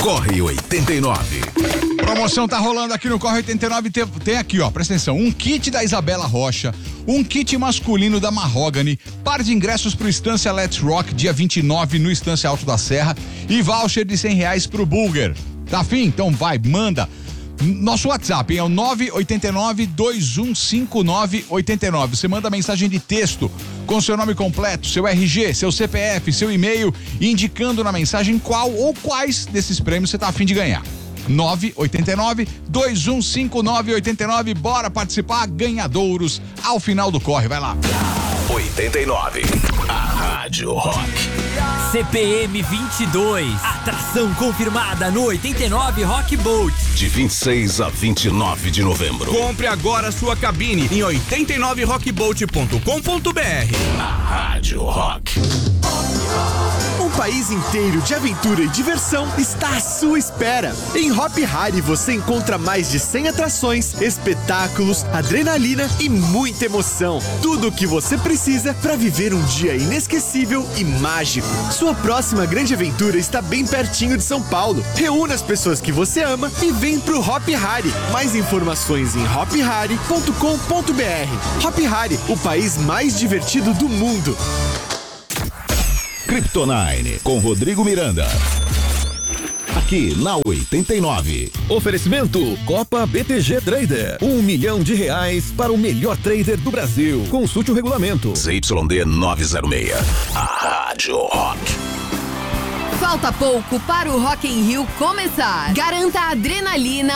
Corre 89. Promoção tá rolando aqui no Corre 89, tem aqui, ó, presta atenção, um kit da Isabela Rocha, um kit masculino da Mahogany, par de ingressos pro Estância Let's Rock, dia 29 no Estância Alto da Serra e voucher de R$100 pro Bulger. Tá afim? Então vai, manda. Nosso WhatsApp é o 989-2159-89. Você manda mensagem de texto com seu nome completo, seu RG, seu CPF, seu e-mail, indicando na mensagem qual ou quais desses prêmios você tá afim de ganhar. 989-2159-89. Bora participar, ganhadouros ao final do corre, vai lá. 89, a Rádio Rock. CPM 22, atração confirmada no 89 Rock Boat. De 26 a 29 de novembro. Compre agora sua cabine em 89rockboat.com.br. A Rádio Rock. Um país inteiro de aventura e diversão está à sua espera. Em Hop Hari você encontra mais de 100 atrações, espetáculos, adrenalina e muita emoção. Tudo o que você precisa para viver um dia inesquecível e mágico. Sua próxima grande aventura está bem pertinho de São Paulo. Reúna as pessoas que você ama e vem pro Hop Hari. Mais informações em hophari.com.br. Hop Hari, o país mais divertido do mundo. Kryptonine, com Rodrigo Miranda. Aqui na 89. Oferecimento Copa BTG Trader. R$1 milhão para o melhor trader do Brasil. Consulte o regulamento. ZYD 906. A Rádio Rock. Falta pouco para o Rock in Rio começar. Garanta a adrenalina,